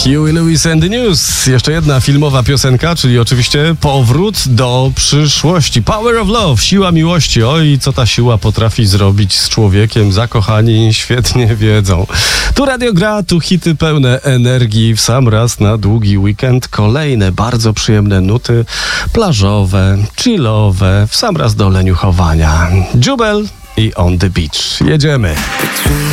Huey Lewis and the News. Jeszcze jedna filmowa piosenka, czyli oczywiście Powrót do przyszłości. Power of Love, siła miłości. Oj, co ta siła potrafi zrobić z człowiekiem. Zakochani świetnie wiedzą. Tu radio gra, tu hity pełne energii. W sam raz na długi weekend kolejne bardzo przyjemne nuty plażowe, chillowe, w sam raz do leniuchowania. Jubel i On the Beach. Jedziemy.